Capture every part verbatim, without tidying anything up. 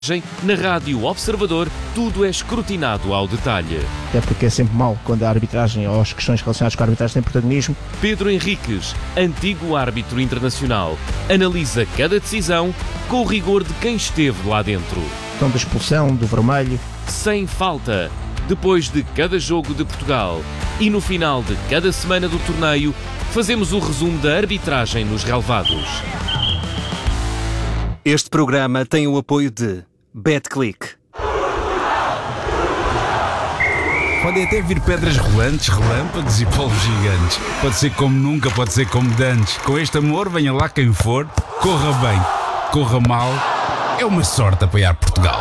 Na Rádio Observador, tudo é escrutinado ao detalhe. Até porque é sempre mau quando a arbitragem ou as questões relacionadas com a arbitragem têm protagonismo. Pedro Henriques, antigo árbitro internacional, analisa cada decisão com o rigor de quem esteve lá dentro. Então, da expulsão, do vermelho. Sem falta, depois de cada jogo de Portugal e no final de cada semana do torneio, fazemos o resumo da arbitragem nos relevados. Este programa tem o apoio de BetClick. Podem até vir pedras rolantes, relâmpagos e polvos gigantes. Pode ser como nunca, pode ser como dantes. Com este amor, venha lá quem for, corra bem, corra mal. É uma sorte apoiar Portugal.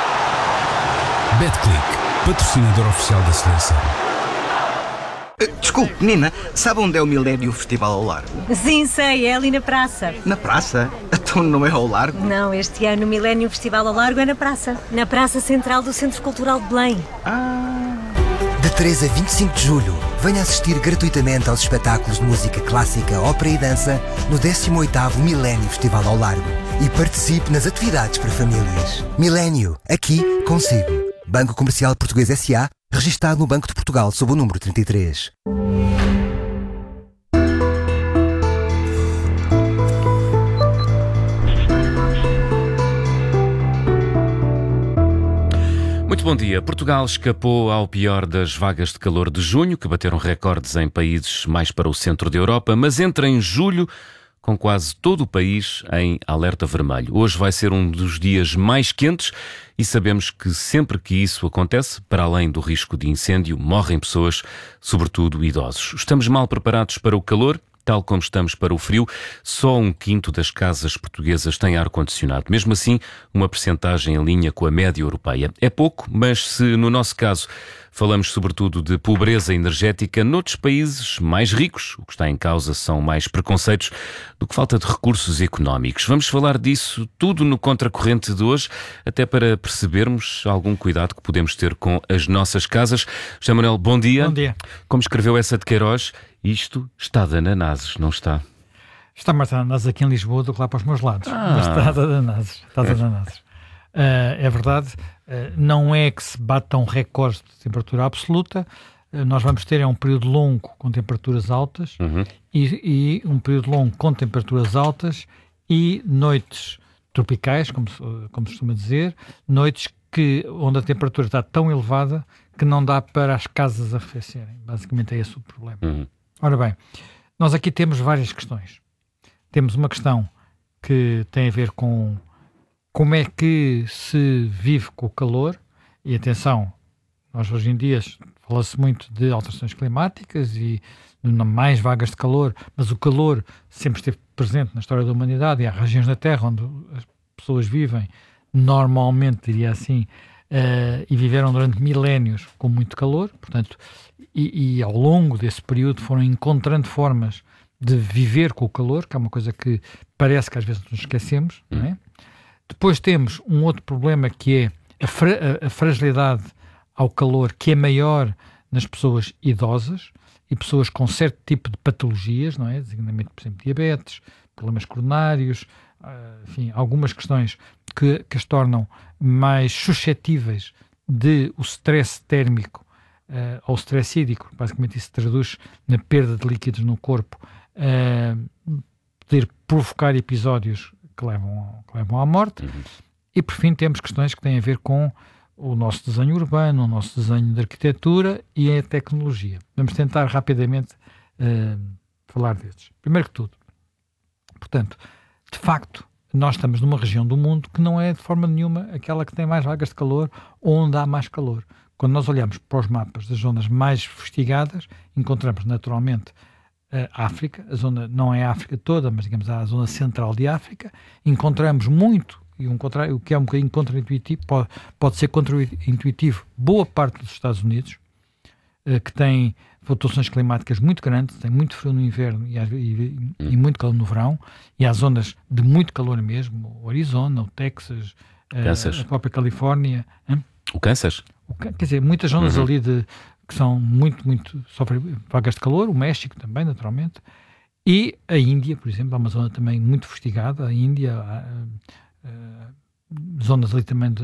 BetClick, patrocinador oficial da seleção. Desculpe, menina, sabe onde é o Milênio Festival ao Largo? Sim, sei, é ali na praça. Na praça? Então não é ao Largo? Não, este ano o Milênio Festival ao Largo é na praça. Na Praça Central do Centro Cultural de Belém. Ah... De três a vinte e cinco de julho, venha assistir gratuitamente aos espetáculos de música clássica, ópera e dança no décimo oitavo Milênio Festival ao Largo e participe nas atividades para famílias. Milênio, aqui consigo. Banco Comercial Português S A, registado no Banco de Portugal sob o número trinta e três. Muito bom dia. Portugal escapou ao pior das vagas de calor de junho, que bateram recordes em países mais para o centro da Europa, mas entra em julho com quase todo o país em alerta vermelho. Hoje vai ser um dos dias mais quentes e sabemos que sempre que isso acontece, para além do risco de incêndio, morrem pessoas, sobretudo idosos. Estamos mal preparados para o calor, tal como estamos para o frio. Só um quinto das casas portuguesas tem ar-condicionado. Mesmo assim, uma percentagem em linha com a média europeia. É pouco, mas se no nosso caso falamos sobretudo de pobreza energética, noutros países mais ricos, o que está em causa são mais preconceitos do que falta de recursos económicos. Vamos falar disso tudo no Contracorrente de hoje, até para percebermos algum cuidado que podemos ter com as nossas casas. José Manuel, bom dia. Bom dia. Como escreveu essa de Queiroz, isto está de ananases, não está? Está mais de ananases aqui em Lisboa do que lá para os meus lados. Ah. Mas está de ananases. Está de ananases. Uh, é verdade, uh, não é que se batam recordes de temperatura absoluta. Uh, nós vamos ter é um período longo com temperaturas altas Uhum. e, e um período longo com temperaturas altas e noites tropicais, como, como se costuma dizer, noites que, onde a temperatura está tão elevada que não dá para as casas arrefecerem. Basicamente é esse o problema. Uhum. Ora bem, nós aqui temos várias questões. Temos uma questão que tem a ver com como é que se vive com o calor, e atenção, nós hoje em dia fala-se muito de alterações climáticas e de mais vagas de calor, mas o calor sempre esteve presente na história da humanidade e há regiões da Terra onde as pessoas vivem normalmente, diria assim, Uh, e viveram durante milénios com muito calor, portanto, e, e ao longo desse período foram encontrando formas de viver com o calor, que é uma coisa que parece que às vezes nos esquecemos, Hum. não é? Depois temos um outro problema que é a, fra- a, a fragilidade ao calor, que é maior nas pessoas idosas e pessoas com certo tipo de patologias, não é? Designadamente, por exemplo, diabetes, problemas coronários, uh, enfim, algumas questões que, que as tornam mais suscetíveis de o stress térmico uh, ou stress hídrico, basicamente isso se traduz na perda de líquidos no corpo, uh, poder provocar episódios que levam, que levam à morte. Uhum. E por fim temos questões que têm a ver com o nosso desenho urbano, o nosso desenho de arquitetura e a tecnologia. Vamos tentar rapidamente uh, falar destes. Primeiro que tudo, portanto, de facto, nós estamos numa região do mundo que não é de forma nenhuma aquela que tem mais vagas de calor ou onde há mais calor. Quando nós olhamos para os mapas das zonas mais investigadas, encontramos naturalmente a África, a zona não é a África toda, mas digamos a zona central de África, encontramos muito, e um contra, o que é um bocadinho contra-intuitivo, pode, pode ser contra-intuitivo, boa parte dos Estados Unidos, que tem flutuações climáticas muito grandes, tem muito frio no inverno e, e, e muito calor no verão, e há zonas de muito calor mesmo, o Arizona, o Texas, a, a própria Califórnia. Hein? O Kansas? O, quer dizer, muitas zonas uhum. ali de, que são muito, muito, sofrem vagas de calor, o México também, naturalmente, e a Índia, por exemplo, é uma zona também muito fustigada, a Índia, a, a, zonas ali também de